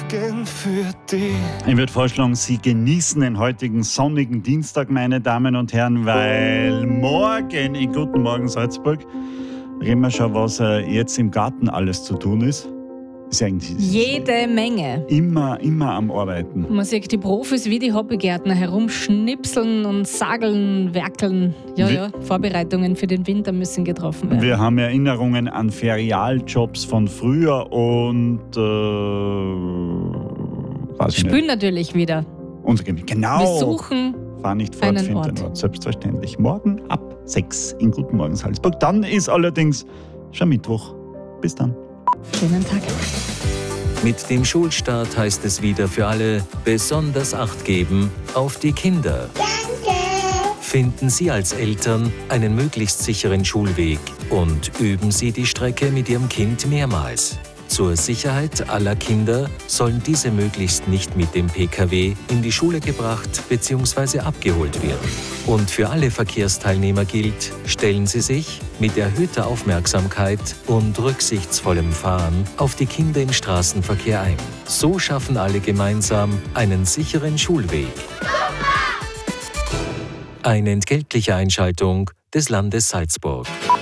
Morgen für dich. Ich würde vorschlagen, Sie genießen den heutigen sonnigen Dienstag, meine Damen und Herren, weil morgen in Guten Morgen Salzburg reden wir schon, was jetzt im Garten alles zu tun ist. Ist eigentlich Jede Menge. immer am Arbeiten. Man sieht die Profis wie die Hobbygärtner herumschnipseln und sageln, werkeln. Ja, Vorbereitungen für den Winter müssen getroffen werden. Wir haben Erinnerungen an Ferialjobs von früher und Spülen natürlich wieder. Genau. Wir suchen Fahr nicht fort, einen find den Ort. Selbstverständlich. Morgen ab 6 in Guten Morgen Salzburg. Dann ist allerdings schon Mittwoch. Bis dann. Schönen Tag. Mit dem Schulstart heißt es wieder für alle besonders Acht geben auf die Kinder. Danke! Finden Sie als Eltern einen möglichst sicheren Schulweg und üben Sie die Strecke mit Ihrem Kind mehrmals. Zur Sicherheit aller Kinder sollen diese möglichst nicht mit dem Pkw in die Schule gebracht bzw. abgeholt werden. Und für alle Verkehrsteilnehmer gilt, stellen Sie sich mit erhöhter Aufmerksamkeit und rücksichtsvollem Fahren auf die Kinder im Straßenverkehr ein. So schaffen alle gemeinsam einen sicheren Schulweg. Eine entgeltliche Einschaltung des Landes Salzburg.